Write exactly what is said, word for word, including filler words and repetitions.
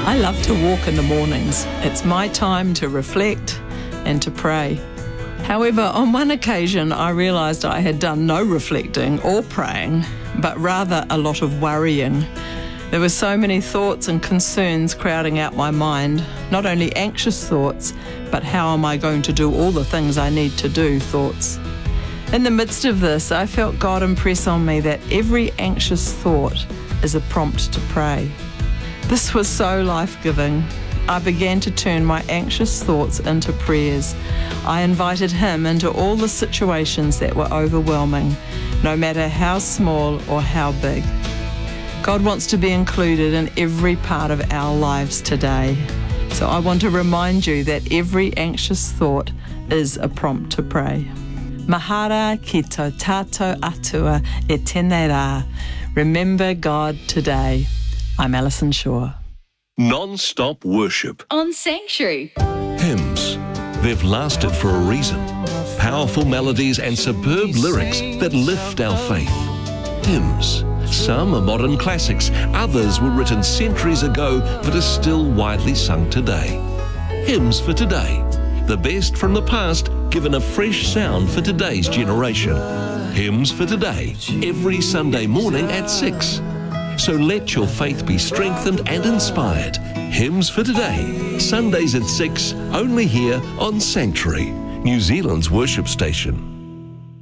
I love to walk in the mornings. It's my time to reflect and to pray. However, on one occasion, I realised I had done no reflecting or praying, but rather a lot of worrying. There were so many thoughts and concerns crowding out my mind, not only anxious thoughts, but how am I going to do all the things I need to do thoughts. In the midst of this, I felt God impress on me that every anxious thought is a prompt to pray. This was so life-giving. I began to turn my anxious thoughts into prayers. I invited Him into all the situations that were overwhelming, no matter how small or how big. God wants to be included in every part of our lives today. So I want to remind you that every anxious thought is a prompt to pray. Mahara ki tō tātou atua e tēnei rā. Remember God today. I'm Alison Shaw. Non-stop worship. On Sanctuary. Hymns. They've lasted for a reason. Powerful melodies and superb lyrics that lift our faith. Hymns. Some are modern classics. Others were written centuries ago but are still widely sung today. Hymns for today. The best from the past given a fresh sound for today's generation. Hymns for today. Every Sunday morning at six. So let your faith be strengthened and inspired. Hymns for Today, Sundays at six, only here on Sanctuary, New Zealand's worship station.